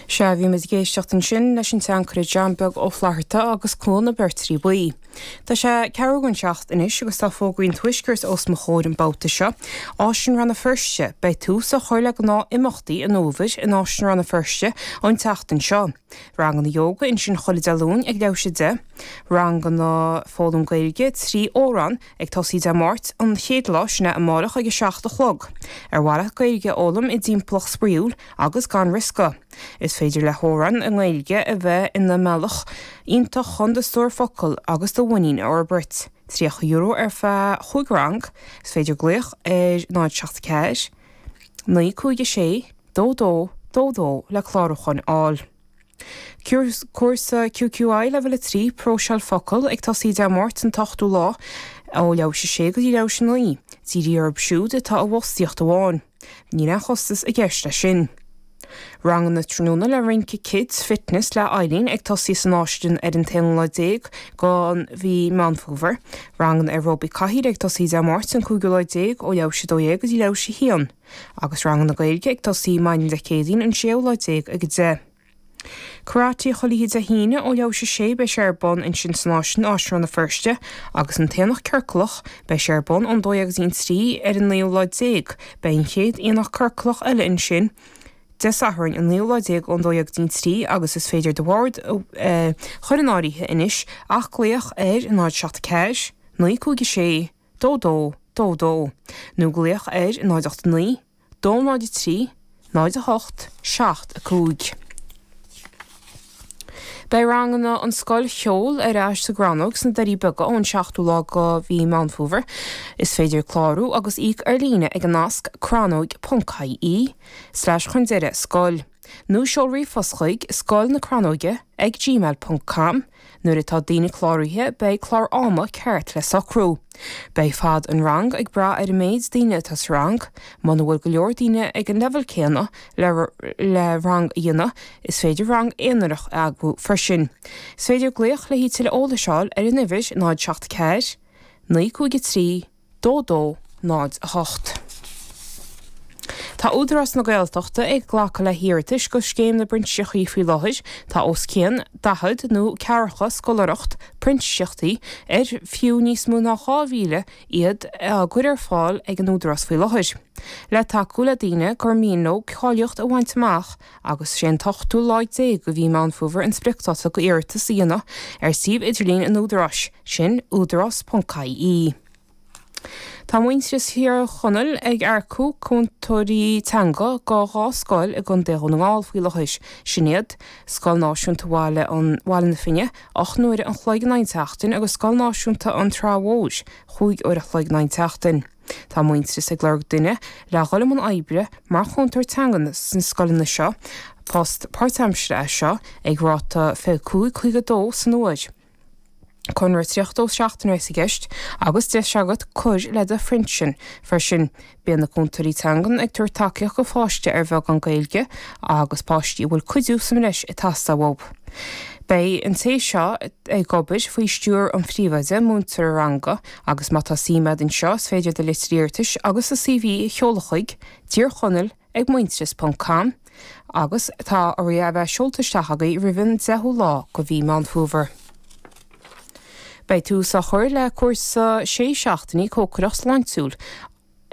Se bhí me géisteachtain sin leis an teancuir Johnbeg ó Phláirrta agus clóna Bertrí buí. Tá sé ceann seacht inis agus tá fógraín tuisgurs os mo chóir an bouta seo, áisian ranna firste, bei tús a chuirla ná imachtaí an óvid in áisian ranna firste ón teachtain seo. Rang an na yoga in sin chola dealún ag leise de, rang an na fódún gaeilge 3 órán ag tosí de mát an chéad leis na amárach ag 7 chlog. Warach gaeilge ólam i dímploch spríúil agus gan risca. Is féidir le hóran an gaeilge a bheith in na mealach ionntach chun de stór focail agus do bhaín ar brit. €3 ar fe chuig rang, is féidir gluich ar 9.75, 9.56, dó le chlárachan áil. Cuasa QQI level 3 próseal focail ag tasí de mát an 8 lá ó leabhse sé go dtí leabhse 9, tíí ar bsúd atá a bhostíocht amháin. Ní na chostas a gceiste sin. Rang an na tróna le rinci Kids Fitness le Eileen ag tosí san áistin ar an 10 gan bhí Manfover. Rang an aerobic caithíd ag tosí de mát an 2 ó leabhse 2 go dtí leabhse híon. Agus rang an na gaeilge ag tosí main le cédín an 6 ag de. Karate cholíad a híine ó leabhse sé be séarbon in sin snáisian áisian na firste agus an téanach ceirclach be séarbon an 2 ar an 9 be an chéad ionach ceirclach eile in sin. Desaharin an 9 an 2 agus is féidir de bhard chuir an áirithe inis ach gléoch ar an 9.76, 9.56, dó. Nó gléoch ar an 9.89, dó 9.3, 9.8, 7.5. Bei rangana an scoil cheol ar ais sa granog san darí bega ón 7 lá go bhí Manfover is féidir chlárú agus íc ar líne ag an nasc cranog.ie/chundeire scoil. Nú seolraí foschaig scoil na cranóige ag gmail.com nuair atá daoine chláríthe bei chlár áma ceart le sacrú. Bei fad an rang ag bra ar méid daoine tas rang, man bhfuil go leor daoine ag an level céanna le rang dhéana is féidir rang éanarach agbú freisin. Is féidir gléoch le hí til óla seáil ar an ivis 9.75, 9.3, dó 9.8. Tá údarás na Gaeltachta ag ghlacha le hiartas go scéim na brintseachí faoi láthis tá os céan dahad nó cearcha scolaracht printseachtaí ar fiú níos mú ná 2,000 iad guir ar fáil ag an údarás faoi láthis. Le taú le daine gur míó cháiliocht a bhaintach agus sé 8 láid go bhí Manfover an sprictáta go iartas íana ar sibh idirlín an údarás sin údarás.ie. Tá muinteas hir chonel ag arcú chuntóirí teanga go gháscoil ag an 10 faoi láthis. Sinnéad scoil náisiúnta bháile an bháile na finne 8 nuair an chloig 9 agus scoil náisiúnta an trámhóis 5 uair a chloig 9. Tá muinteas ag leir duine le gholam an aibre mar chuntóir teangan san scoilna seo post páirtamsre seo ag ráta fé 5 san uair. Conra 3.7 gist agus de seagat chuir le a frinsin freisin bíana na cúntarí teangan ag tuair takeíoch go fáiste ar bheith an gaeilge agus páistí bhfuil cuidiú sam leis i tasta bhób. Bei an té seo ag gobis faoi stúr an phríomhaide múntar ranga agus mata síimead in seo féidir de litríirtas agus a CV cheolachaig tíor chonel ag muinteas.com agus tá a ri a bheith seoltaisteachagaí rihann 10 lá go bhí Manfover. Bei tú sa chuir le cuasa 6 seachtaí cócracht langsúil